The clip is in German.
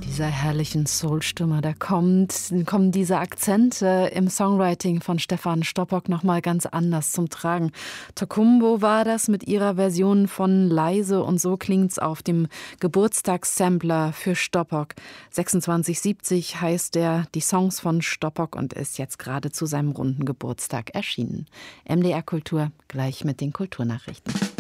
Dieser herrlichen Soulstimme, da kommen diese Akzente im Songwriting von Stefan Stoppock nochmal ganz anders zum Tragen. Tokumbo war das mit ihrer Version von Leise und so klingt's auf dem Geburtstagssampler für Stoppock. 2670 heißt der, die Songs von Stoppock und ist jetzt gerade zu seinem runden Geburtstag erschienen. MDR Kultur, gleich mit den Kulturnachrichten.